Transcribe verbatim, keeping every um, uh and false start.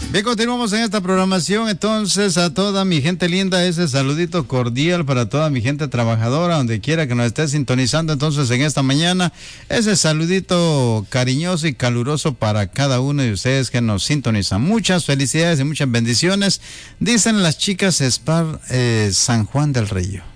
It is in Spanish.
Bien, continuamos en esta programación. Entonces, a toda mi gente linda, ese saludito cordial para toda mi gente trabajadora, donde quiera que nos esté sintonizando. Entonces, en esta mañana, ese saludito cariñoso y caluroso para cada uno de ustedes que nos sintonizan. Muchas felicidades y muchas bendiciones, dicen las chicas Spar eh, San Juan del Río.